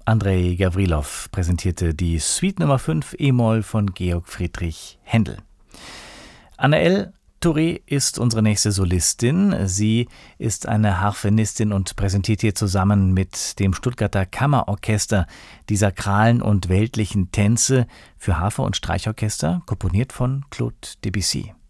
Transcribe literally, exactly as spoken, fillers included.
Andrei Gavrilov präsentierte die Suite Nummer fünf e-Moll von Georg Friedrich Händel. Anaëlle Touré ist unsere nächste Solistin. Sie ist eine Harfenistin und präsentiert hier zusammen mit dem Stuttgarter Kammerorchester die sakralen und weltlichen Tänze für Harfe und Streichorchester, komponiert von Claude Debussy.